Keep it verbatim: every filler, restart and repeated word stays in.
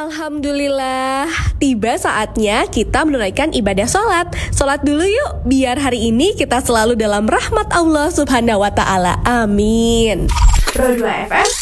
Alhamdulillah, tiba saatnya kita menunaikan ibadah sholat. Sholat dulu yuk, biar hari ini kita selalu dalam rahmat Allah Subhanahu wa Ta'ala. Amin. Pro dua F M